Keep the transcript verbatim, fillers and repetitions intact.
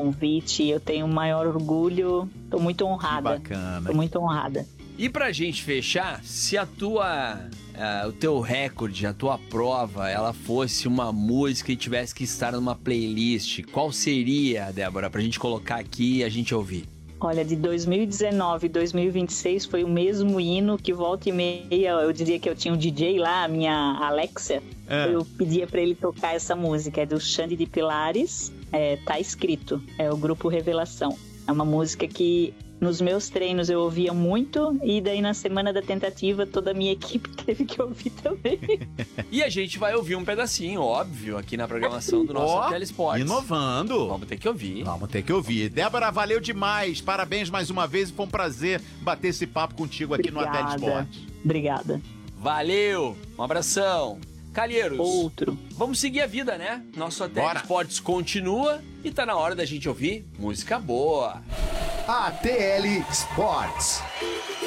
convite. Eu tenho o maior orgulho. Tô muito honrada. Que bacana. Tô muito honrada. E pra gente fechar, se a tua, uh, o teu recorde, a tua prova, ela fosse uma música e tivesse que estar numa playlist, qual seria, Débora, pra gente colocar aqui e a gente ouvir? Olha, de dois mil e dezenove e dois mil e vinte e seis foi o mesmo hino que volta e meia, eu diria que eu tinha um D J lá, a minha Alexa, é. eu pedia pra ele tocar essa música, é do Xande de Pilares, é, Tá Escrito, é o grupo Revelação. É uma música que nos meus treinos eu ouvia muito e daí na semana da tentativa toda a minha equipe teve que ouvir também. E a gente vai ouvir um pedacinho, óbvio, aqui na programação do nosso oh, Telesports. Inovando. Vamos ter que ouvir. Vamos ter que ouvir. Débora, valeu demais. Parabéns mais uma vez e foi um prazer bater esse papo contigo aqui Obrigada. no Telesports. Obrigada. Valeu. Um abração. Calheiros. Outro. Vamos seguir a vida, né? Nosso Telesports continua e tá na hora da gente ouvir música boa. A T L Sports.